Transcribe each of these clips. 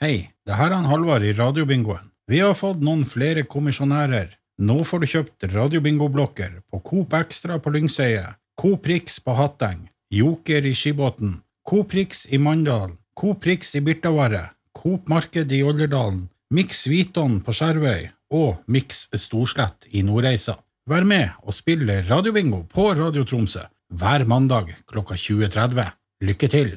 Hei, det her er Halvard i Radiobingoen. Vi har fått noen flere kommisjonærer. Nå får du kjøpt Radiobingo-blokker på Coop Extra på Lyngseie, Coop Rix på Hatteng, Joker i Skibåten, Coop Rix i Mandal, Coop Rix i Birtavarre, Coop Marked i Olderdalen, Mix Viton på Skjervøy og Mix Storslett i Nordreisa. Vær med og spille Radiobingo på Radio Tromsø hver mandag klokka 20.30. Lykke til!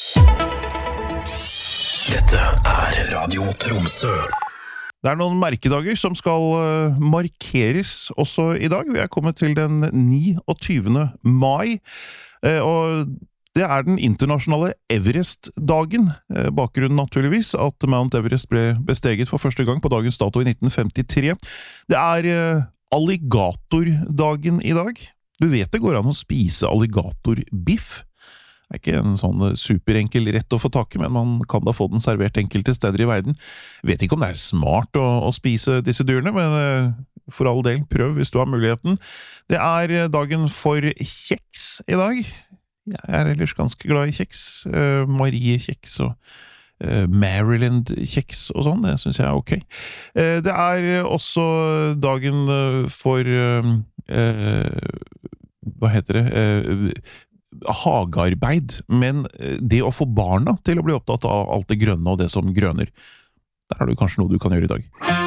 Dette er Radio Tromsø. Det er noen merkedager som skal markeres også i dag. Vi er kommet til den 29. mai, og det er den internasjonale Everest-dagen. Bakgrunnen naturligvis at Mount Everest ble besteget for første gang på dagens dato i 1953. Det er alligatordagen i dag. Du vet det går an å spise alligatorbiff. Det er ikke en sånn superenkel rett å få tak i, men man kan da få den servert enkelte steder i verden. Vet ikke om det er smart å spise disse dyrene, men for all del, prøv hvis du har muligheten. Det er dagen for kjeks i dag. Jeg er ellers ganske glad i kjeks. Marie-kjeks og Maryland-kjeks og sånn, det synes jeg er ok. Det er også dagen for, hva heter det, hagearbeid, men det å få barna til å bli opptatt av alt det grønne og det som grønner, der har du kanskje noe du kan gjøre i dag.